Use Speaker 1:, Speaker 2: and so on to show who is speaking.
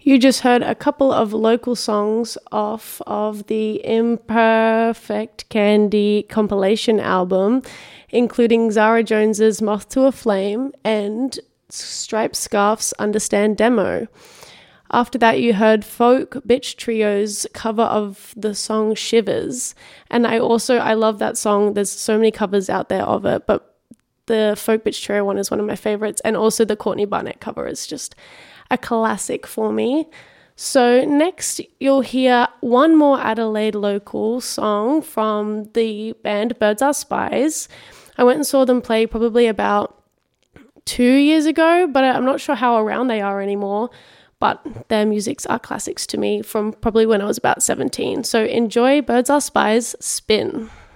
Speaker 1: You just heard a couple of local songs off of the Imperfect Candy compilation album, including Zara Jones's Moth to a Flame and Striped Scarf's Understand demo. After that, you heard Folk Bitch Trio's cover of the song Shivers. And I love that song. There's so many covers out there of it, but the Folk Bitch Trio one is one of my favorites. And also the Courtney Barnett cover is just a classic for me. So next you'll hear one more Adelaide local song from the band Birds Are Spies. I went and saw them play probably about 2 years ago, but I'm not sure how around they are anymore. But their musics are classics to me from probably when I was about 17. So enjoy Birds Are Spies, Spin.